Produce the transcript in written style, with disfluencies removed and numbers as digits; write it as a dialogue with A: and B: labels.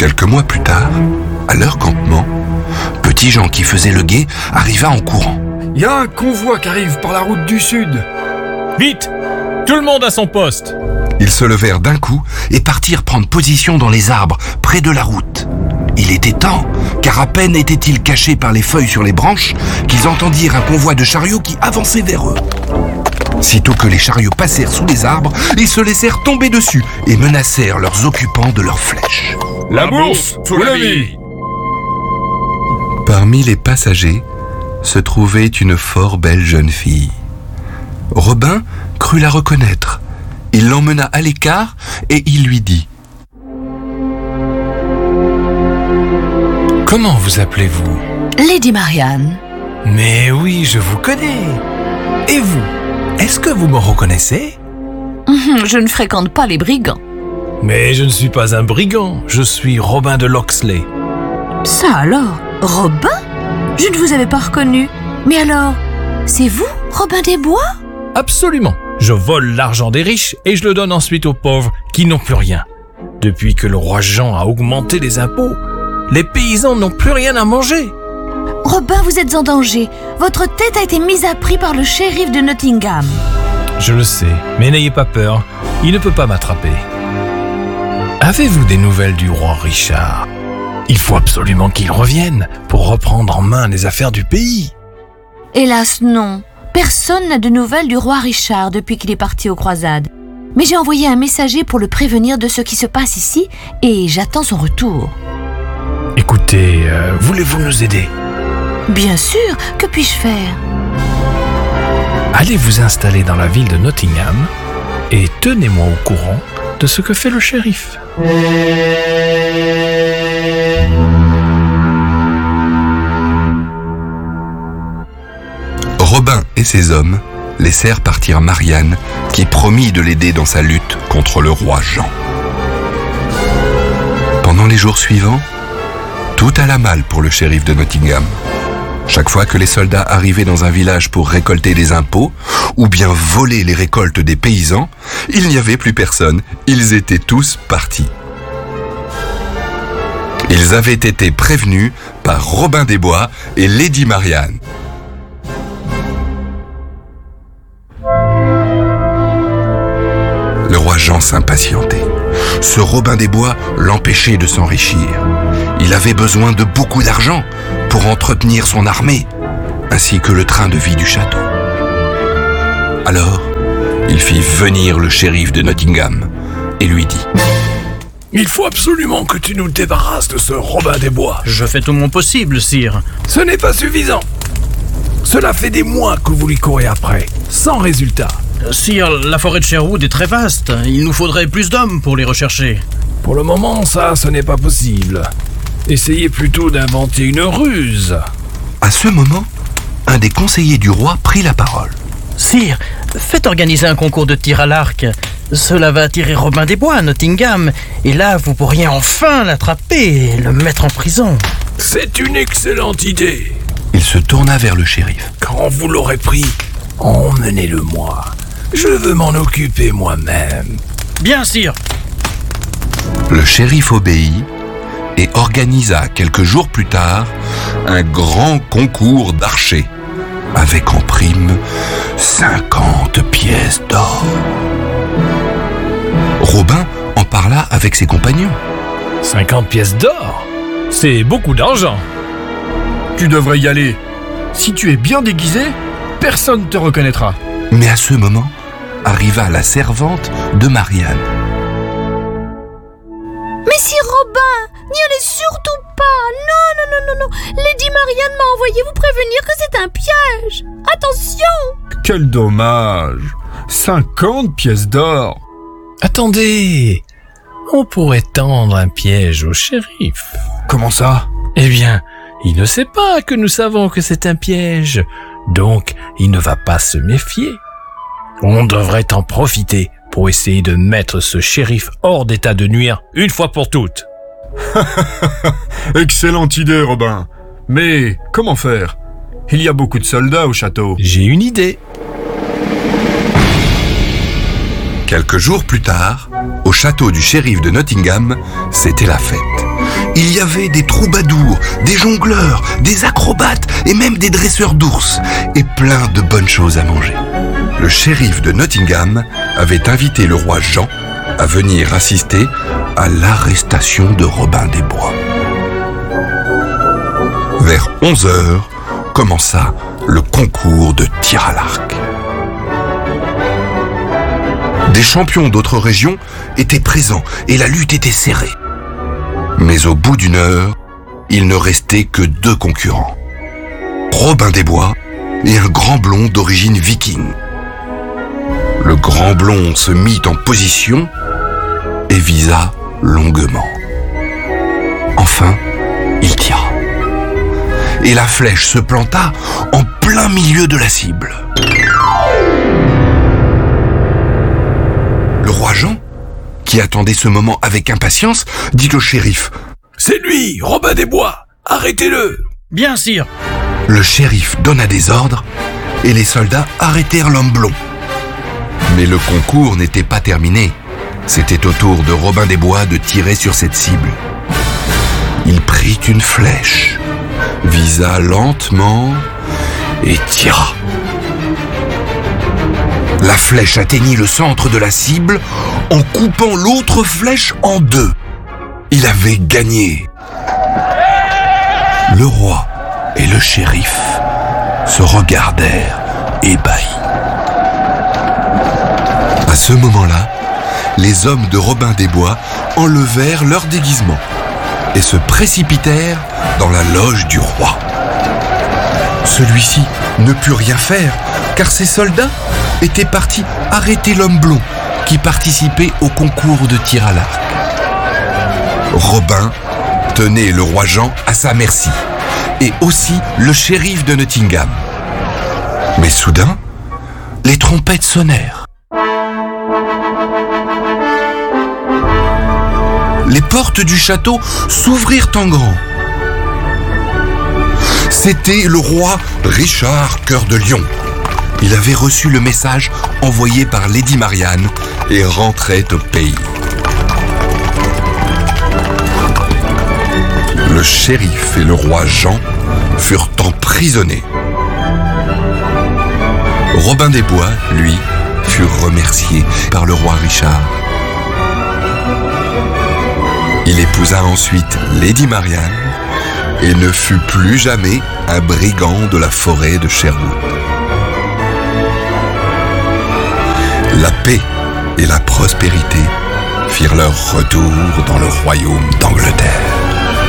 A: Quelques mois plus tard, à leur campement, Petit Jean qui faisait le guet arriva en courant.
B: Il y a un convoi qui arrive par la route du sud.
C: Vite! Tout le monde à son poste!
A: Ils se levèrent d'un coup et partirent prendre position dans les arbres, près de la route. Il était temps, car à peine étaient-ils cachés par les feuilles sur les branches, qu'ils entendirent un convoi de chariots qui avançait vers eux. Sitôt que les chariots passèrent sous les arbres, ils se laissèrent tomber dessus et menacèrent leurs occupants de leurs flèches.
B: La bourse sous la vie.
A: Parmi les passagers se trouvait une fort belle jeune fille. Robin crut la reconnaître. Il l'emmena à l'écart et il lui dit : « Comment vous appelez-vous ? » ?»«
D: Lady Marianne. » »«
A: Mais oui, je vous connais. Et vous ? Est-ce que vous me reconnaissez ? » ?»«
D: Je ne fréquente pas les brigands. »«
E: Mais je ne suis pas un brigand, je suis Robin de Locksley. »«
D: Ça alors, Robin ? Je ne vous avais pas reconnu. Mais alors, c'est vous, Robin des Bois ? » ?»«
E: Absolument. Je vole l'argent des riches et je le donne ensuite aux pauvres qui n'ont plus rien. Depuis que le roi Jean a augmenté les impôts, les paysans n'ont plus rien à manger. » »«
D: Robin, vous êtes en danger. Votre tête a été mise à prix par le shérif de Nottingham. » »«
E: Je le sais, mais n'ayez pas peur, il ne peut pas m'attraper. »« Avez-vous des nouvelles du roi Richard ? Il faut absolument qu'il revienne pour reprendre en main les affaires du pays. » »«
D: Hélas, non. Personne n'a de nouvelles du roi Richard depuis qu'il est parti aux croisades. Mais j'ai envoyé un messager pour le prévenir de ce qui se passe ici et j'attends son retour. » »«
E: Écoutez, voulez-vous nous aider ? » »«
D: Bien sûr, que puis-je faire ? » »«
E: Allez vous installer dans la ville de Nottingham et tenez-moi au courant de ce que fait le shérif. »
A: Robin et ses hommes laissèrent partir Marianne, qui promit de l'aider dans sa lutte contre le roi Jean. Pendant les jours suivants, tout alla mal pour le shérif de Nottingham. Chaque fois que les soldats arrivaient dans un village pour récolter des impôts, ou bien voler les récoltes des paysans, il n'y avait plus personne, ils étaient tous partis. Ils avaient été prévenus par Robin des Bois et Lady Marianne. Le roi Jean s'impatientait. Ce Robin des Bois l'empêchait de s'enrichir. Il avait besoin de beaucoup d'argent pour entretenir son armée, ainsi que le train de vie du château. Alors, il fit venir le shérif de Nottingham et lui dit : «
E: Il faut absolument que tu nous débarrasses de ce Robin des Bois. »«
C: Je fais tout mon possible, sire. »«
E: Ce n'est pas suffisant. Cela fait des mois que vous lui courez après, sans résultat. » »«
C: Sire, la forêt de Sherwood est très vaste. Il nous faudrait plus d'hommes pour les rechercher. »«
E: Pour le moment, ce n'est pas possible. Essayez plutôt d'inventer une ruse. »
A: À ce moment, un des conseillers du roi prit la parole.
C: « Sire, faites organiser un concours de tir à l'arc. Cela va attirer Robin des Bois à Nottingham. Et là, vous pourriez enfin l'attraper et le mettre en prison. »«
E: C'est une excellente idée. »
A: Il se tourna vers le shérif.
E: « Quand vous l'aurez pris, emmenez-le-moi. Je veux m'en occuper moi-même. »«
C: Bien, sire. »
A: Le shérif obéit et organisa quelques jours plus tard un grand concours d'archers, avec en prime 50 pièces d'or. Robin en parla avec ses compagnons.
E: 50 pièces d'or ? C'est beaucoup d'argent.
B: Tu devrais y aller. Si tu es bien déguisé, personne ne te reconnaîtra.
A: Mais à ce moment, arriva la servante de Marianne.
D: « Mais si Robin, n'y allez surtout pas. Non. Lady Marianne m'a envoyé vous prévenir que c'est un piège. Attention !» »«
B: Quel dommage. 50 pièces d'or. » »«
E: Attendez, on pourrait tendre un piège au shérif. » »«
B: Comment ça ? » ?»«
E: Eh bien, il ne sait pas que nous savons que c'est un piège, donc il ne va pas se méfier. On devrait en profiter pour essayer de mettre ce shérif hors d'état de nuire une fois pour toutes. »
B: Excellente idée, Robin. Mais comment faire ? Il y a beaucoup de soldats au château.
E: J'ai une idée.
A: Quelques jours plus tard, au château du shérif de Nottingham, c'était la fête. il y avait des troubadours, des jongleurs, des acrobates et même des dresseurs d'ours et plein de bonnes choses à manger. Le shérif de Nottingham avait invité le roi Jean à venir assister à l'arrestation de Robin des Bois. Vers 11h commença le concours de tir à l'arc. Des champions d'autres régions étaient présents et la lutte était serrée. Mais au bout d'une heure, il ne restait que 2 concurrents. Robin des Bois et un grand blond d'origine viking. Le grand blond se mit en position et visa longuement. Enfin, il tira. Et la flèche se planta en plein milieu de la cible. Le roi Jean, qui attendait ce moment avec impatience, dit au shérif : «
B: C'est lui, Robin des Bois. Arrêtez-le !»
C: Bien, sire.
A: Le shérif donna des ordres et les soldats arrêtèrent l'homme blond. Mais le concours n'était pas terminé. C'était au tour de Robin des Bois de tirer sur cette cible. Il prit une flèche, visa lentement et tira. La flèche atteignit le centre de la cible en coupant l'autre flèche en 2. Il avait gagné. Le roi et le shérif se regardèrent ébahis. À ce moment-là, les hommes de Robin des Bois enlevèrent leur déguisement et se précipitèrent dans la loge du roi. Celui-ci ne put rien faire car ses soldats étaient partis arrêter l'homme blond qui participait au concours de tir à l'arc. Robin tenait le roi Jean à sa merci et aussi le shérif de Nottingham. Mais soudain, les trompettes sonnèrent. Les portes du château s'ouvrirent en grand. C'était le roi Richard Cœur de Lion. Il avait reçu le message envoyé par Lady Marianne et rentrait au pays. Le shérif et le roi Jean furent emprisonnés. Robin des Bois, lui, fut remercié par le roi Richard. Il épousa ensuite Lady Marianne et ne fut plus jamais un brigand de la forêt de Sherwood. La paix et la prospérité firent leur retour dans le royaume d'Angleterre.